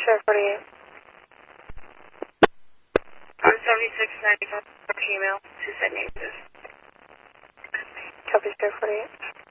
Sheriff 48. I'm 7695 female, 2 said negative. Copy, Sheriff 48.